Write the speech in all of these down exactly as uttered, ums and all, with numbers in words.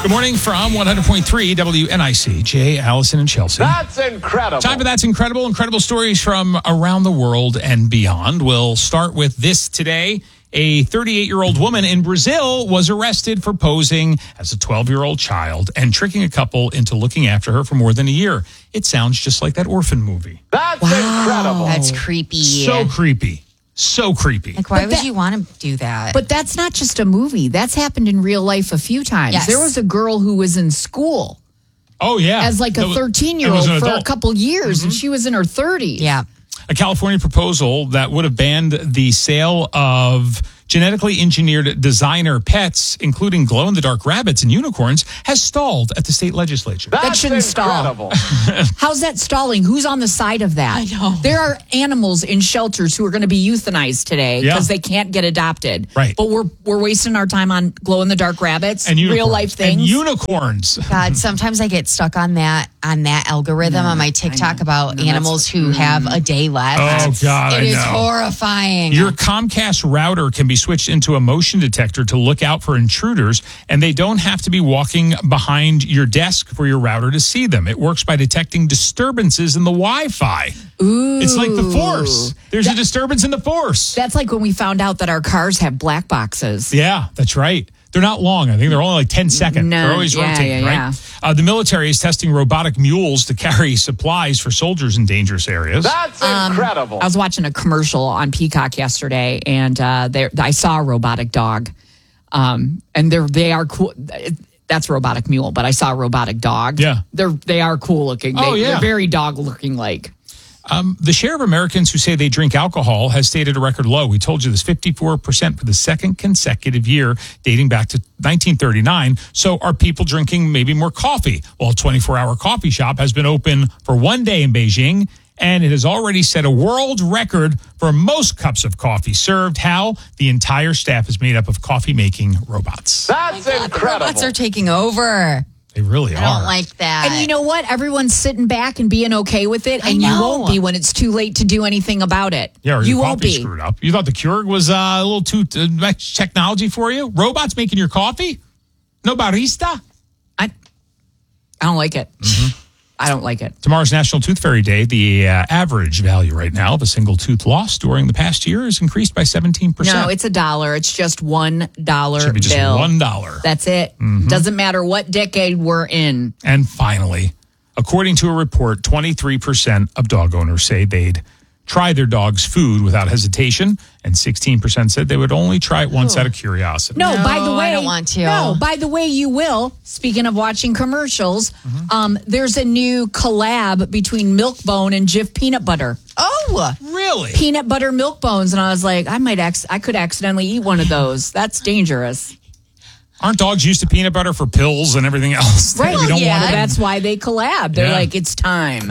Good morning from one hundred point three W N I C. Jay, Allison, and Chelsea. That's incredible. Time for That's Incredible. Incredible stories from around the world and beyond. We'll start with this today. A thirty-eight-year-old woman in Brazil was arrested for posing as a twelve-year-old child and tricking a couple into looking after her for more than a year. It sounds just like that Orphan movie. That's wow. incredible. That's creepy. So creepy. So creepy. Like, why But would that- you want to do that? But that's not just a movie. That's happened in real life a few times. Yes. There was a girl who was in school Oh, yeah. as like a That was- it was thirteen-year-old an for a adult. couple years, and she was in her thirties. yeah. A California proposal that would have banned the sale of genetically engineered designer pets, including glow-in-the-dark rabbits and unicorns, has stalled at the state legislature. That's That shouldn't stall. incredible. How's that stalling? Who's on the side of that? I know. There are animals in shelters who are going to be euthanized today Yeah. because they can't get adopted. Right. But we're we're wasting our time on glow-in-the-dark rabbits, And unicorns. real life things. And unicorns. God, sometimes I get stuck on that on that algorithm on my TikTok about animals who have a day left. Oh, God, It I is know. horrifying. Your Comcast router can be switched into a motion detector to look out for intruders, and they don't have to be walking behind your desk for your router to see them. It works by detecting disturbances in the Wi-Fi. Ooh. It's like the Force. There's a disturbance in the Force. That's like when we found out that our cars have black boxes. Yeah, that's right. They're not long. I think they're only like ten seconds. No, they're always yeah, rotating, yeah, right? yeah. Uh, the military is testing robotic mules to carry supplies for soldiers in dangerous areas. That's incredible. I was watching a commercial on Peacock yesterday, and uh, there I saw a robotic dog, um, and they're they are cool. That's a robotic mule, but I saw a robotic dog. Yeah. they're they are cool looking. They, Oh, yeah. they're very dog looking like. Um, the share of Americans who say they drink alcohol has stayed at a record low. We told you this, fifty-four percent for the second consecutive year, dating back to nineteen thirty-nine. So are people drinking maybe more coffee? Well, a twenty-four hour coffee shop has been open for one day in Beijing, and it has already set a world record for most cups of coffee served. How? The entire staff is made up of coffee-making robots. That's God, the incredible. robots are taking over. They really I are. don't like that. And you know what? Everyone's sitting back and being okay with it, I and you know. won't be when it's too late to do anything about it. Yeah, or you your won't coffee be. screwed up. You thought the Keurig was uh, a little too uh, much technology for you? Robots making your coffee? No barista? I, I don't like it. Mm-hmm. I don't like it. Tomorrow's National Tooth Fairy Day. The uh, average value right now of a single tooth lost during the past year has increased by seventeen percent. No, it's a dollar. It's just one dollar Should be just bill. one dollar. That's it. Doesn't matter what decade we're in. And finally, according to a report, twenty-three percent of dog owners say they'd try their dog's food without hesitation, and sixteen percent said they would only try it once out of curiosity. No, No, by the way, I don't want to. No, by the way, you will. Speaking of watching commercials, Mm-hmm. um, there's a new collab between Milk-Bone and Jif Peanut Butter. oh, Really? Peanut butter milk bones, and I was like, I might, ac- I could accidentally eat one of those. That's dangerous, Aren't dogs used to peanut butter for pills and everything else? right? We don't yeah. want Well, to. that's why they collab. They're Yeah. like, it's time.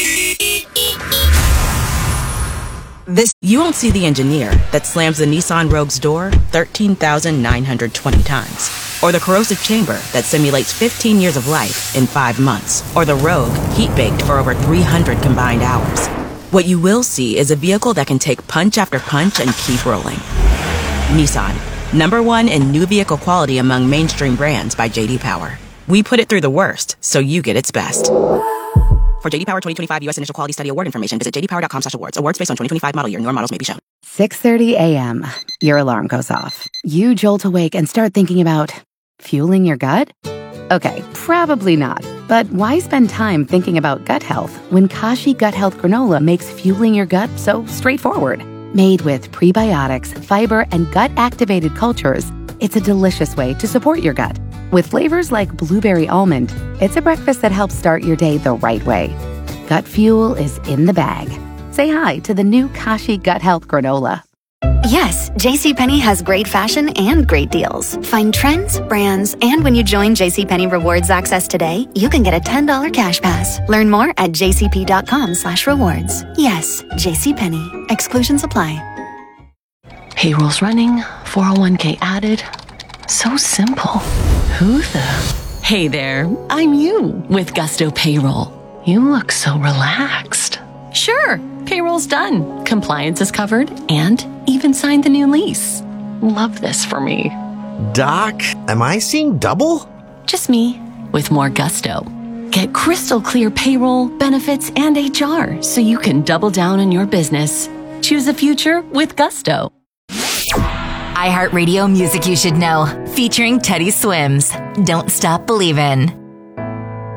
This you won't see the engineer that slams the Nissan Rogue's door thirteen thousand nine hundred twenty times, or the corrosive chamber that simulates fifteen years of life in five months, or the Rogue heat-baked for over three hundred combined hours. What you will see is a vehicle that can take punch after punch and keep rolling. Nissan, number one in new vehicle quality among mainstream brands by J D Power. We put it through the worst, so you get its best. For J D Power twenty twenty-five U S Initial Quality Study Award information, visit j d power dot com slash awards. Awards based on twenty twenty-five model year. Newer models may be shown. six thirty a.m. Your alarm goes off. You jolt awake and start thinking about fueling your gut? Okay, probably not. But why spend time thinking about gut health when Kashi Gut Health Granola makes fueling your gut so straightforward? Made with prebiotics, fiber, and gut-activated cultures, it's a delicious way to support your gut. With flavors like blueberry almond, it's a breakfast that helps start your day the right way. Gut fuel is in the bag. Say hi to the new Kashi Gut Health Granola. Yes, JCPenney has great fashion and great deals. Find trends, brands, and when you join JCPenney Rewards Access today, you can get a ten dollars cash pass. Learn more at jcp.com slash rewards. Yes, JCPenney. Exclusions apply. Payroll's running, four oh one k added. So simple. Who the? Hey there, I'm you with Gusto Payroll. You look so relaxed. Sure, payroll's done. Compliance is covered and even signed the new lease. Love this for me. Doc, am I seeing double? Just me, with more gusto. Get crystal clear payroll, benefits, and H R so you can double down on your business. Choose a future with gusto. iHeartRadio Music You Should Know, featuring Teddy Swims. Don't Stop Believin'.